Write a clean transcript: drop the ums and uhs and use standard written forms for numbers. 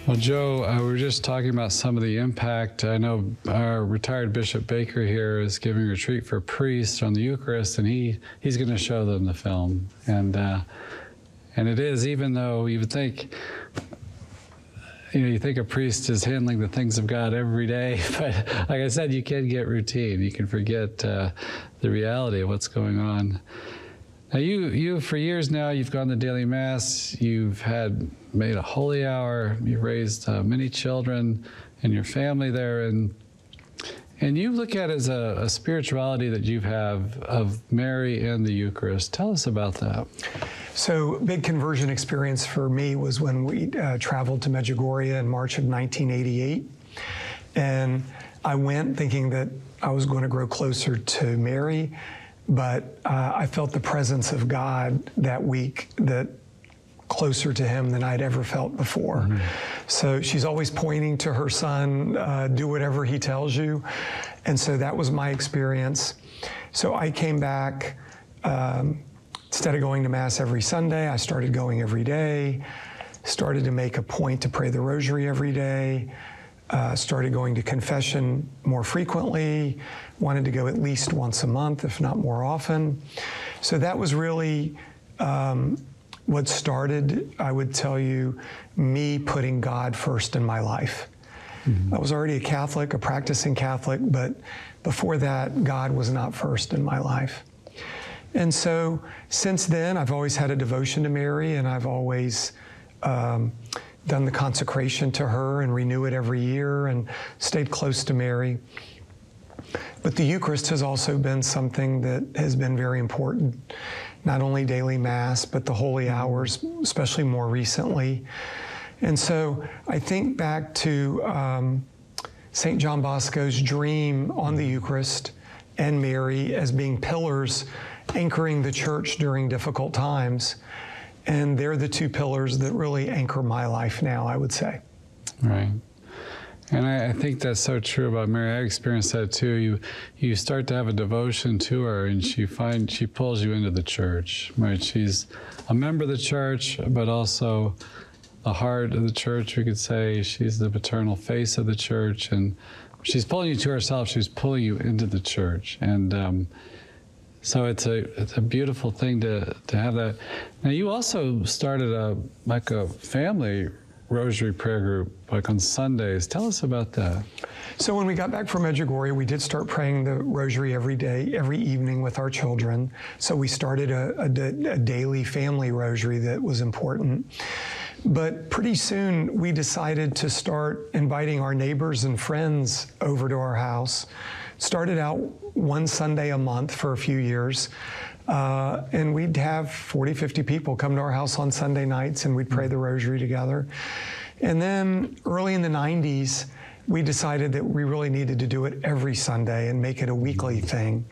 Well, Joe, we were just talking about some of the impact. I know our retired Bishop Baker here is giving a retreat for priests on the Eucharist, and he's going to show them the film. And it is, even though you would think, you think a priest is handling the things of God every day, but like I said, you can get routine. You can forget the reality of what's going on. Now, you for years now, you've gone to daily Mass, you've made a holy hour, you've raised many children and your family there, and you look at it as a spirituality that you have of Mary and the Eucharist. Tell us about that. So, big conversion experience for me was when we traveled to Medjugorje in March of 1988. And I went thinking that I was going to grow closer to Mary, but I felt the presence of God that week, that closer to him than I'd ever felt before. Mm-hmm. So she's always pointing to her son, do whatever he tells you. And so that was my experience. So I came back, instead of going to Mass every Sunday, I started going every day, started to make a point to pray the Rosary every day, started going to confession more frequently, wanted to go at least once a month, if not more often. So that was really what started, I would tell you, me putting God first in my life. Mm-hmm. I was already a Catholic, a practicing Catholic, but before that, God was not first in my life. And so since then, I've always had a devotion to Mary, and I've always done the consecration to her and renew it every year and stayed close to Mary. But the Eucharist has also been something that has been very important. Not only daily Mass, but the holy hours, especially more recently. And so I think back to St. John Bosco's dream on the Eucharist and Mary as being pillars anchoring the church during difficult times. And they're the two pillars that really anchor my life now, I would say. Right. And I think that's so true about Mary. I experienced that too. You start to have a devotion to her, and she pulls you into the church. Right? She's a member of the church, but also the heart of the church, we could say. She's the paternal face of the church, and she's pulling you to herself. She's pulling you into the church, and so it's a beautiful thing to have that. Now, you also started a family Rosary prayer group, like on Sundays. Tell us about that. So when we got back from Medjugorje, we did start praying the Rosary every day, every evening with our children. So we started a daily family Rosary that was important. But pretty soon we decided to start inviting our neighbors and friends over to our house. Started out one Sunday a month for a few years. And we'd have 40, 50 people come to our house on Sunday nights, and we'd pray the Rosary together. And then early in the 90s, we decided that we really needed to do it every Sunday and make it a weekly thing.